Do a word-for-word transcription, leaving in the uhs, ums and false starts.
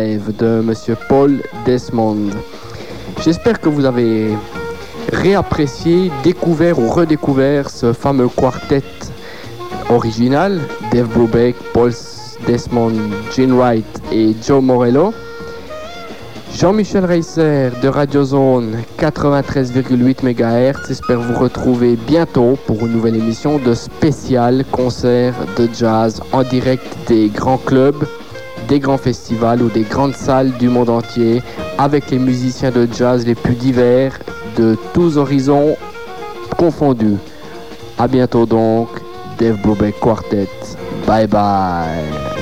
live de Monsieur Paul Desmond. J'espère que vous avez réapprécié, découvert ou redécouvert ce fameux quartet original, Dave Brubeck, Paul Desmond, Gene Wright et Joe Morello. Jean-Michel Reisser de Radio Zone quatre-vingt-treize virgule huit mégahertz. J'espère vous retrouver bientôt pour une nouvelle émission de spécial concert de jazz en direct des grands clubs, des grands festivals ou des grandes salles du monde entier avec les musiciens de jazz les plus divers de tous horizons confondus. À bientôt donc, Dave Brubeck Quartet. Bye bye.